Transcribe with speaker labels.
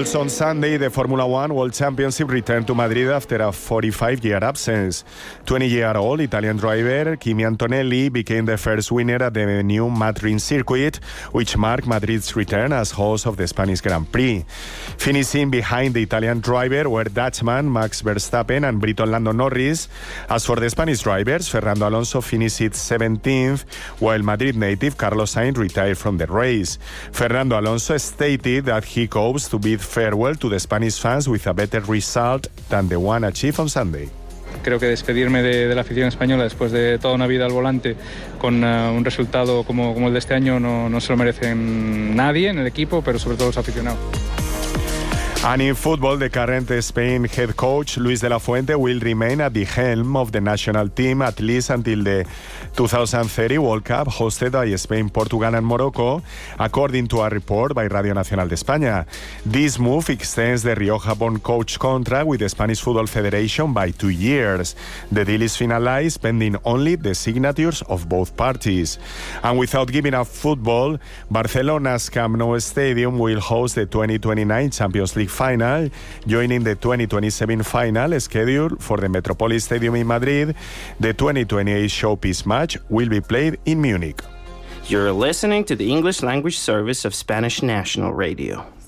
Speaker 1: Also on Sunday, the Formula One World Championship returned to Madrid after a 45-year absence. 20-year-old Italian driver Kimi Antonelli became the first winner at the new Madrid circuit, which marked Madrid's return as host of the Spanish Grand Prix. Finishing behind the Italian driver were Dutchman Max Verstappen and Briton Lando Norris. As for the Spanish drivers, Fernando Alonso finished 17th, while Madrid native Carlos Sainz retired from the race. Fernando Alonso stated that he hopes to bid farewell to the Spanish fans with a better result than the one achieved on Sunday.
Speaker 2: Creo que despedirme de la afición española después de toda una vida al volante con un resultado como el de este año no se lo merecen nadie en el equipo, pero sobre todo los aficionados.
Speaker 1: And in football, the current Spain head coach Luis de la Fuente will remain at the helm of the national team at least until the 2030 World Cup hosted by Spain, Portugal and Morocco, according to a report by Radio Nacional de España. This move extends the Rioja-born coach contract with the Spanish Football Federation by 2 years. The deal is finalized pending only the signatures of both parties. And without giving up football, Barcelona's Camp Nou Stadium will host the 2029 Champions League final, joining the 2027 final scheduled for the Metropolis Stadium in Madrid. The 2028 showpiece match will be played in Munich.
Speaker 3: You're listening to the English language service of Spanish National Radio.